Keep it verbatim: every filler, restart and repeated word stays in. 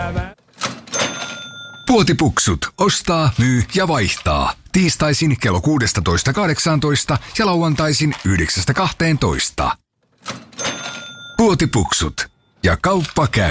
elämä. Puotipuksut. Ostaa, myy ja vaihtaa. Tiistaisin kello kuusitoista kahdeksantoista ja lauantaisin yhdeksästä kahteentoista. Puotipuksut. Ja kauppa käy.